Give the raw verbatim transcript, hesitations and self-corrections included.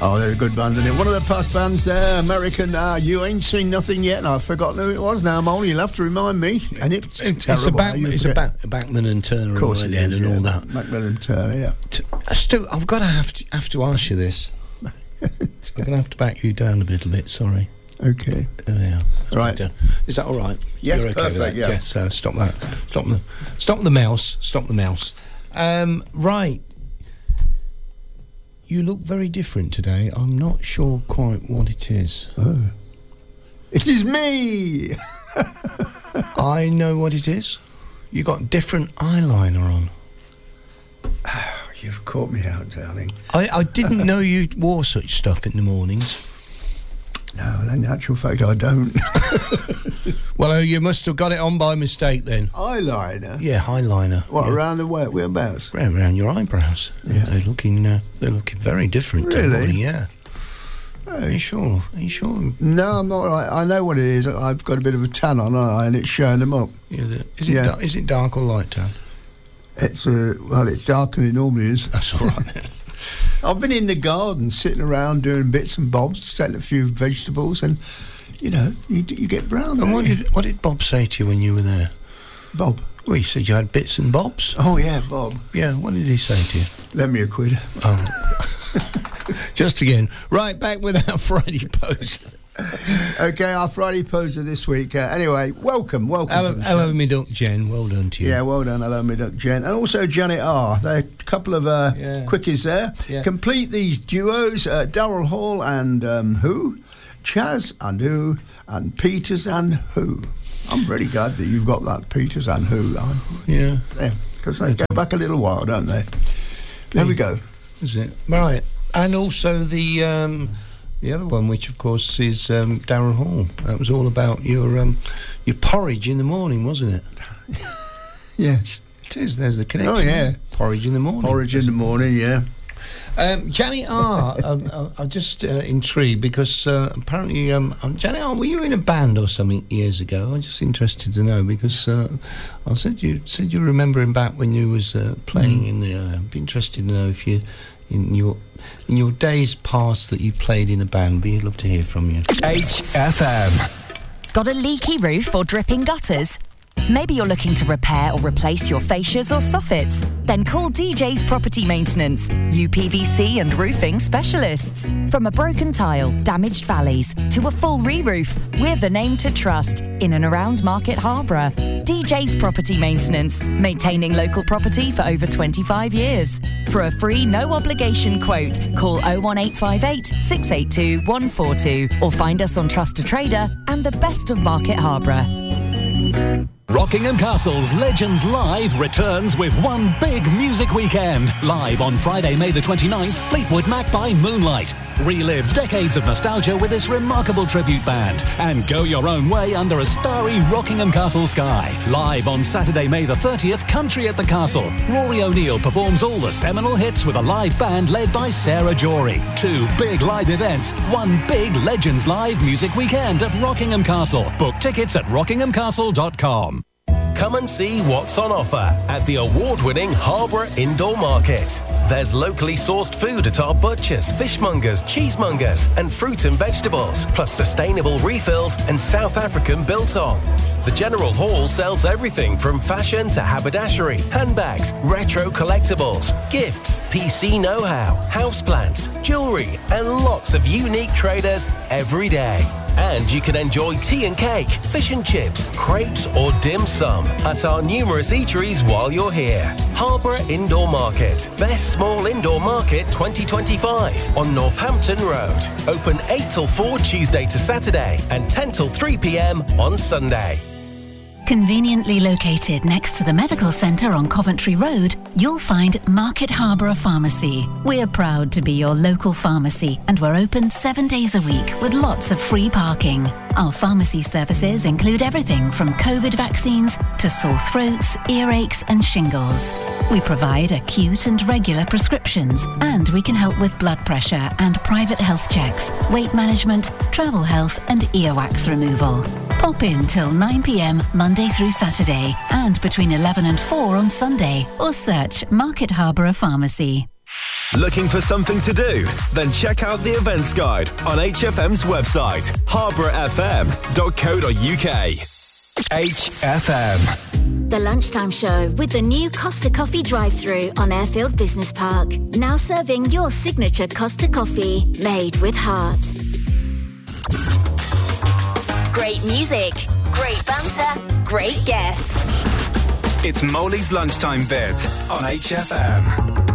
Oh, they're a good band, isn't it? One of the past bands there, American, uh, You Ain't Seen Nothing Yet, and I've forgotten who it was now, Molly. You'll have to remind me. And it's, it's terrible. A back, it's a back, Bachman and Turner, of course, and, it is, and yeah. all that. Bachman and Turner, yeah. T- Stu, I've got to have to have to ask you this. I'm going to have to back you down a little bit. Sorry. Okay. Oh, yeah. Right. Is that all right? Yes, You're okay perfect, with that? yeah. Yes. Uh, stop that. Stop the. Stop the mouse. Stop the mouse. Um, right. You look very different today. I'm not sure quite what it is. Oh. It is me! I know what it is. You got different eyeliner on. Oh, you've caught me out, darling. I, I didn't know you wore such stuff in the mornings. No, in actual fact, I don't. Well, oh, you must have got it on by mistake then. Eyeliner? Yeah, eyeliner. What, yeah. around the way, whereabouts? Around, around your eyebrows. Yeah. They're looking. Uh, they're looking very different. Really? Yeah. Oh. Are you sure? Are you sure? No, I'm not right. I know what it is. I've got a bit of a tan on, haven't I, and it's showing them up. Is it? Is it, Yeah. da- is it dark or light tan? It's uh, well, it's darker than it normally is. That's all right then. I've been in the garden, sitting around doing bits and bobs, selling a few vegetables, and you know, you, you get brown. And what you? did what did Bob say to you when you were there? Bob? Well, he said you had bits and bobs. Oh yeah, Bob. Yeah. What did he say to you? Lend me a quid. Oh. Just again. Right, back with our Friday post. Okay, our Friday poser this week. Uh, anyway, welcome, welcome. Hello, to the hello show. me duck, Jen. Well done to you. Yeah, well done. Hello, me duck, Jen. And also Janet R. They're a couple of uh, Yeah. quickies there. Yeah. Complete these duos, uh, Darrell Hall and um, who? Chaz and who? And Peters and who? I'm really glad that you've got that Peters and who. Um, Yeah. yeah, because they go back a little while, don't they? There we go. Is it? Right. And also the um, the other one, which of course is um, Darren Hall. That was all about your um, your porridge in the morning, wasn't it? Yes. It is. There's the connection. Oh, yeah. Porridge in the morning. Porridge in the morning, yeah. Um, Janet R. um, I- I'm just uh, intrigued because uh, apparently, um, um, Janet R. Were you in a band or something years ago? I'm just interested to know because uh, I said you said you were remembering back when you was uh, playing mm. in the. Uh, I'd be interested to know if you. In your in your days past that you played in a band, we'd love to hear from you. H F M. Got a leaky roof or dripping gutters? Maybe you're looking to repair or replace your fascias or soffits? Then call D J's Property Maintenance, U P V C and roofing specialists. From a broken tile, damaged valleys, to a full re-roof, we're the name to trust in and around Market Harborough. D J's Property Maintenance, maintaining local property for over twenty-five years. For a free, no-obligation quote, call oh one eight five eight, six eight two, one four two or find us on Trust a Trader and the best of Market Harborough. Rockingham Castle's Legends Live returns with one big music weekend. Live on Friday, May the twenty-ninth, Fleetwood Mac by Moonlight. Relive decades of nostalgia with this remarkable tribute band and go your own way under a starry Rockingham Castle sky. Live on Saturday, May the thirtieth, Country at the Castle. Rory O'Neill performs all the seminal hits with a live band led by Sarah Jory. Two big live events, one big Legends Live music weekend at Rockingham Castle. Book tickets at rockingham castle dot com. Come and see what's on offer at the award-winning Harborough Indoor Market. There's locally sourced food at our butchers, fishmongers, cheesemongers and fruit and vegetables, plus sustainable refills and South African biltong. The General Hall sells everything from fashion to haberdashery, handbags, retro collectibles, gifts, P C know-how, houseplants, jewellery and lots of unique traders every day. And you can enjoy tea and cake, fish and chips, crepes or dim sum at our numerous eateries while you're here. Harborough Indoor Market. Best Small Indoor Market twenty twenty-five on Northampton Road. Open eight till four Tuesday to Saturday and ten till three p.m. on Sunday. Conveniently located next to the medical centre on Coventry Road, you'll find Market Harborough Pharmacy. We're proud to be your local pharmacy and we're open seven days a week with lots of free parking. Our pharmacy services include everything from COVID vaccines to sore throats, earaches and shingles. We provide acute and regular prescriptions and we can help with blood pressure and private health checks, weight management, travel health and earwax removal. Pop in till nine p.m. Monday through Saturday and between eleven and four on Sunday or search Market Harborough Pharmacy. Looking for something to do? Then check out the events guide on H F M's website, harborough f m dot co dot u k. H F M. The Lunchtime Show with the new Costa Coffee drive-thru on Airfield Business Park. Now serving your signature Costa Coffee, made with heart. Great music, great banter, great guests. It's Molly's Lunchtime Bit on H F M.